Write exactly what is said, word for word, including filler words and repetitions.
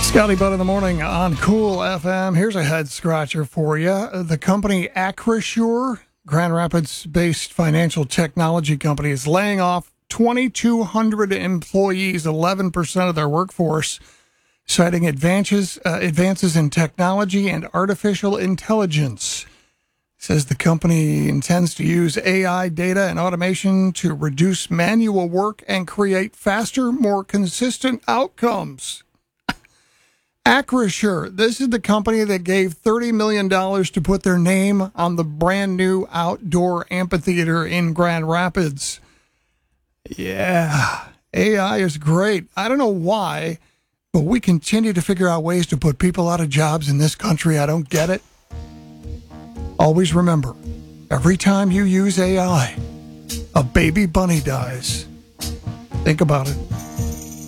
Scotty Butt in the morning on Cool F M. Here's a head scratcher for you. The company Acrisure, Grand Rapids-based financial technology company, is laying off twenty-two hundred employees, eleven percent of their workforce, citing advances, uh, advances in technology and artificial intelligence. It says the company intends to use A I data and automation to reduce manual work and create faster, more consistent outcomes. Acrisure, this is the company that gave thirty million dollars to put their name on the brand new outdoor amphitheater in Grand Rapids. Yeah, A I is great. I don't know why, but we continue to figure out ways to put people out of jobs in this country. I don't get it. Always remember, every time you use A I, a baby bunny dies. Think about it.